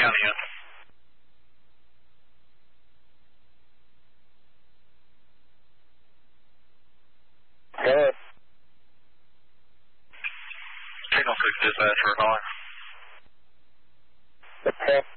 County in. Hello. Signal 6 dispatch for calling. Okay.